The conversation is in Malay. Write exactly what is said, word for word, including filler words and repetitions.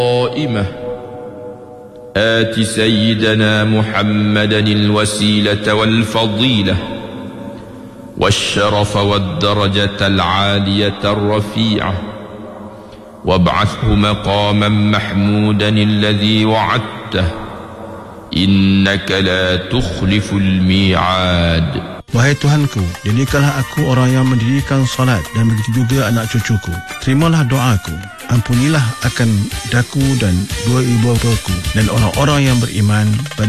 قائمة آت سيدنا محمدا الوسيلة والفضيلة والشرف والدرجة العالية الرفيعة وابعثه مقاما محمودا الذي وعدته إنك لا تخلف الميعاد. Wahai Tuhanku, jadikanlah aku orang yang mendirikan salat dan begitu juga anak cucuku. Terimalah doaku, ampunilah akan daku dan dua ibu bapaku dan orang-orang yang beriman pada